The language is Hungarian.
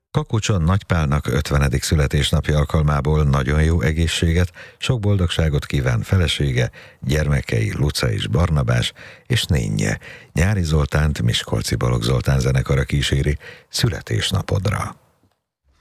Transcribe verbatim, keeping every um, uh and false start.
Kakucson Nagypálnak ötvenedik születésnapja alkalmából nagyon jó egészséget, sok boldogságot kíván felesége, gyermekei Luca és Barnabás, és nénje. Nyári Zoltánt Miskolci Balogh Zoltán zenekara kíséri születésnapodra.